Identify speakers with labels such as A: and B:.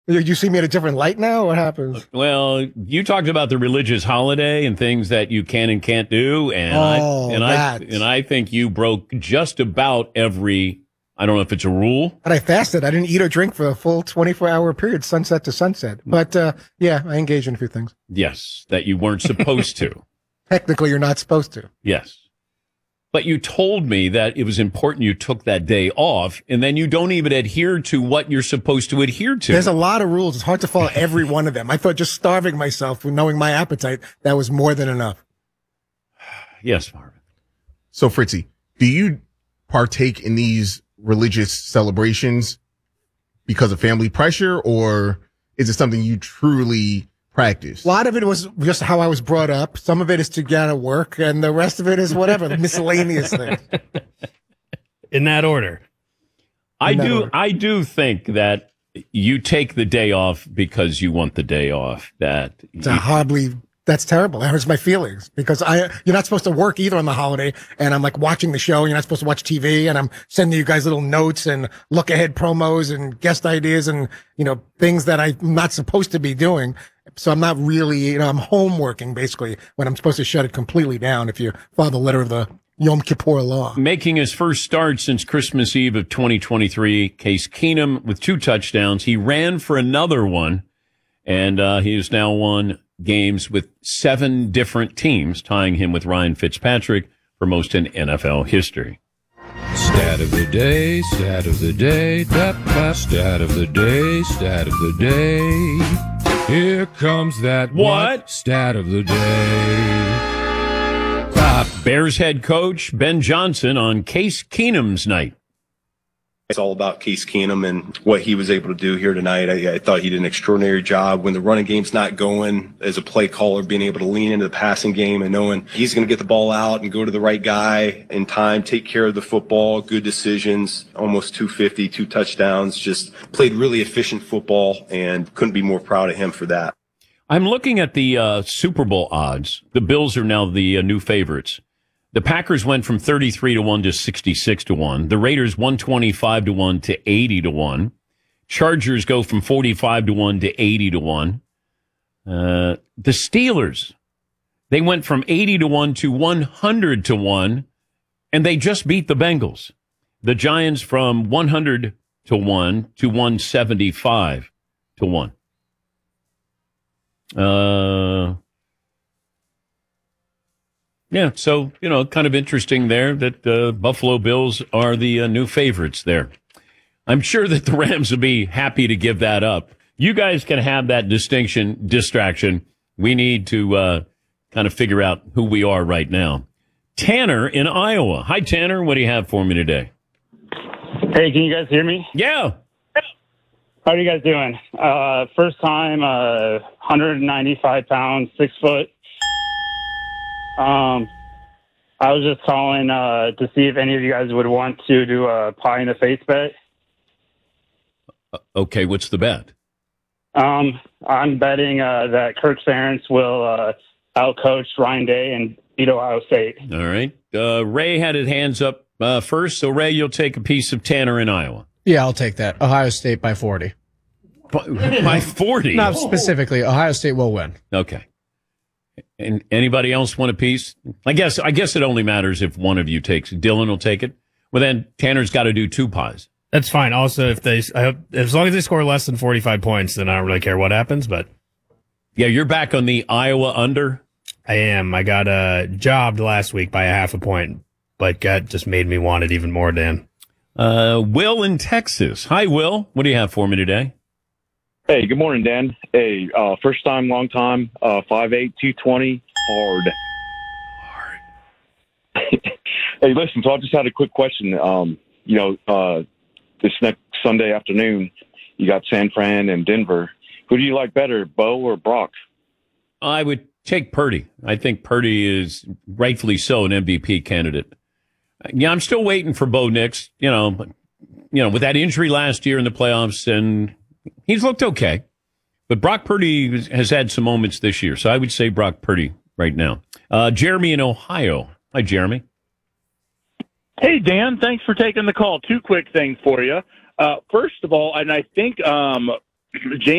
A: You see me in a different light now? What happens?
B: Well, you talked about the religious holiday and things that you can and can't do, and I think you broke just about every. I don't know if it's a rule.
A: But I fasted. I didn't eat or drink for a full 24-hour period, sunset to sunset. But yeah, I engaged in a few things.
B: Yes, that you weren't supposed to.
A: Technically, you're not supposed to.
B: Yes. But you told me that it was important you took that day off, and then you don't even adhere to what you're supposed to adhere to.
A: There's a lot of rules. It's hard to follow every one of them. I thought just starving myself, knowing my appetite, that was more than enough.
B: Yes, Marvin.
C: So, Fritzy, do you partake in these religious celebrations because of family pressure, or is it something you truly practice?
A: A lot of it was just how I was brought up. Some of it is to get out of work, and the rest of it is whatever, miscellaneous things.
D: In that order.
B: I do think that you take the day off because you want the day off.
A: That's terrible. That hurts my feelings because you're not supposed to work either on the holiday. And I'm like watching the show. You're not supposed to watch TV, and I'm sending you guys little notes and look ahead promos and guest ideas and, things that I'm not supposed to be doing. So I'm not really, I'm home working basically when I'm supposed to shut it completely down if you follow the letter of the Yom Kippur law.
B: Making his first start since Christmas Eve of 2023, Case Keenum with 2 touchdowns. He ran for another one, and he has now won games with 7 different teams, tying him with Ryan Fitzpatrick for most in NFL history.
E: Stat of the day, stat of the day, stat of the day, stat of the day. Here comes that
B: what?
E: Stat of the day.
B: Bears head coach Ben Johnson on Case Keenum's night.
F: It's all about Case Keenum and what he was able to do here tonight. I thought he did an extraordinary job when the running game's not going, as a play caller, being able to lean into the passing game and knowing he's going to get the ball out and go to the right guy in time, take care of the football, good decisions, almost 250, 2 touchdowns, just played really efficient football, and couldn't be more proud of him for that.
B: I'm looking at the Super Bowl odds. The Bills are now the new favorites. The Packers went from 33-1 to 66-1. The Raiders 125-1 to 80-1. Chargers go from 45-1 to 80-1. The Steelers, they went from 80-1 to 100-1, and they just beat the Bengals. The Giants from 100-1 to 175-1. Yeah, so, kind of interesting there that Buffalo Bills are the new favorites there. I'm sure that the Rams will be happy to give that up. You guys can have that distraction. We need to kind of figure out who we are right now. Tanner in Iowa. Hi, Tanner. What do you have for me today?
G: Hey, can you guys hear me?
B: Yeah.
G: How are you guys doing? First time, 195 pounds, 6 foot. I was just calling to see if any of you guys would want to do a pie in the face bet.
B: Okay, what's the bet?
G: I'm betting that Kirk Ferentz will outcoach Ryan Day and beat Ohio State.
B: All right. Ray had his hands up first, so Ray, you'll take a piece of Tanner in Iowa.
H: Yeah, I'll take that. Ohio State by 40.
B: By 40?
H: Not specifically. Ohio State will win.
B: Okay. And anybody else want a piece? I guess it only matters if one of you takes it. Dylan will take it. Well, then Tanner's got to do 2 pies.
D: That's fine. Also, as long as they score less than 45 points, then I don't really care what happens. But
B: yeah, you're back on the Iowa under.
D: I am. I got jobbed last week by a half a point, but that just made me want it even more, Dan.
B: Will in Texas. Hi, Will. What do you have for me today?
I: Hey, good morning, Dan. Hey, first time, long time, 5'8", 220, hard. Hey, listen, so I just had a quick question. This next Sunday afternoon, you got San Fran and Denver. Who do you like better, Bo or Brock?
B: I would take Purdy. I think Purdy is rightfully so an MVP candidate. Yeah, I'm still waiting for Bo Nix, with that injury last year in the playoffs, and he's looked okay. But Brock Purdy has had some moments this year, so I would say Brock Purdy right now. Jeremy in Ohio. Hi, Jeremy.
J: Hey, Dan. Thanks for taking the call. 2 quick things for you. First of all, and I think James